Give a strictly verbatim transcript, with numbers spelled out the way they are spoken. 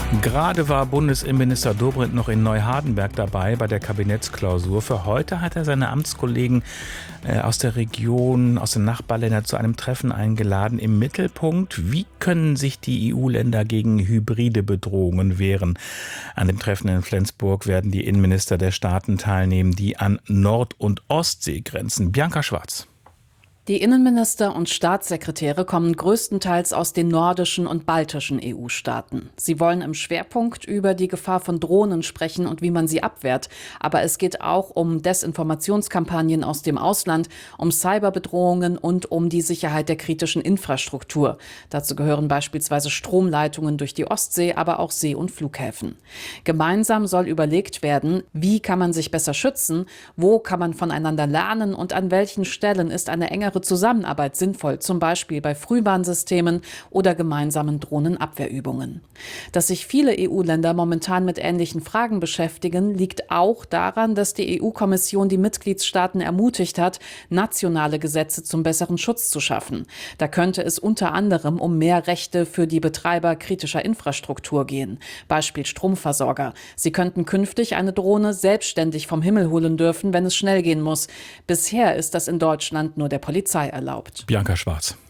Gerade war Bundesinnenminister Dobrindt noch in Neuhardenberg dabei bei der Kabinettsklausur. Für heute hat er seine Amtskollegen äh, aus der Region, aus den Nachbarländern zu einem Treffen eingeladen. Im Mittelpunkt: Wie können sich die E U-Länder gegen hybride Bedrohungen wehren? An dem Treffen in Flensburg werden die Innenminister der Staaten teilnehmen, die an Nord- und Ostsee grenzen. Bianca Schwarz. Die Innenminister und Staatssekretäre kommen größtenteils aus den nordischen und baltischen E U-Staaten. Sie wollen im Schwerpunkt über die Gefahr von Drohnen sprechen und wie man sie abwehrt. Aber es geht auch um Desinformationskampagnen aus dem Ausland, um Cyberbedrohungen und um die Sicherheit der kritischen Infrastruktur. Dazu gehören beispielsweise Stromleitungen durch die Ostsee, aber auch See- und Flughäfen. Gemeinsam soll überlegt werden, wie kann man sich besser schützen, wo kann man voneinander lernen und an welchen Stellen ist eine engere Zusammenarbeit sinnvoll, zum Beispiel bei Frühwarnsystemen oder gemeinsamen Drohnenabwehrübungen. Dass sich viele E U-Länder momentan mit ähnlichen Fragen beschäftigen, liegt auch daran, dass die E U-Kommission die Mitgliedstaaten ermutigt hat, nationale Gesetze zum besseren Schutz zu schaffen. Da könnte es unter anderem um mehr Rechte für die Betreiber kritischer Infrastruktur gehen. Beispiel Stromversorger. Sie könnten künftig eine Drohne selbstständig vom Himmel holen dürfen, wenn es schnell gehen muss. Bisher ist das in Deutschland nur der Polizei erlaubt. Bianca Schwarz.